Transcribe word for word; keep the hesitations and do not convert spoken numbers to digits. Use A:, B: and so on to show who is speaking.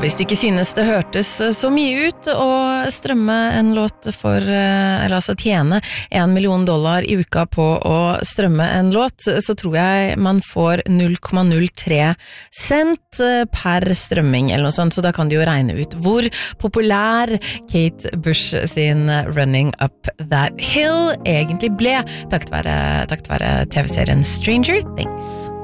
A: hvis du ikke synes det hørtes så mye ut å strømme en låt for, eller altså tjene en million dollar i uka på å strømme en låt, så tror jeg man får null komma null tre cent per strømming eller noe sånt, så da kan du jo regne ut hvor populær Kate Bush sin Running Up That Hill egentlig ble, takket være, takket være T V-serien Stranger Things.